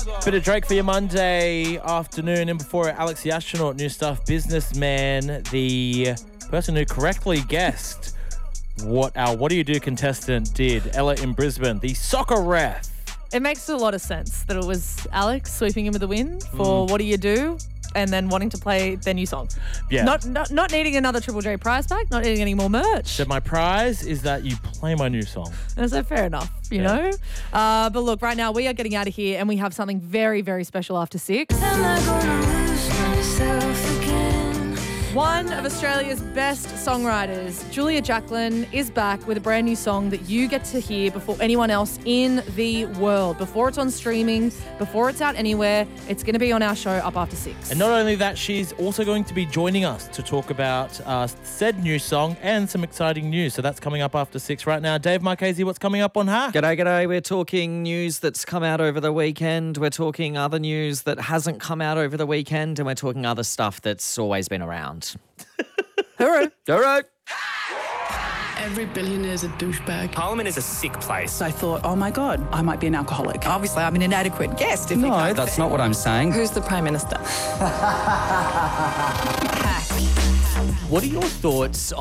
Bit of Drake for your Monday afternoon, and before it, Alex the Astronaut, New Stuff Businessman, the person who correctly guessed what our What Do You Do contestant did, Ella in Brisbane, the soccer ref. It makes a lot of sense that it was Alex sweeping in with the win for What Do You Do, and then wanting to play their new song. Yeah. Not needing another Triple J prize pack, not needing any more merch. So my prize is that you play my new song. And so fair enough, you know. But look, right now we are getting out of here and we have something very, very special after 6. Am I gonna lose myself again? One of Australia's best songwriters, Julia Jacklin, is back with a brand new song that you get to hear before anyone else in the world. Before it's on streaming, before it's out anywhere, it's going to be on our show up after 6. And not only that, she's also going to be joining us to talk about said new song and some exciting news. So that's coming up after 6 right now. Dave Marchese, what's coming up on her? G'day. We're talking news that's come out over the weekend. We're talking other news that hasn't come out over the weekend. And we're talking other stuff that's always been around. Hooroo. All right. Every billionaire's a douchebag. Parliament is a sick place. I thought, oh my God, I might be an alcoholic. Obviously, I'm an inadequate guest. No, that's not what I'm saying. Who's the Prime Minister? What are your thoughts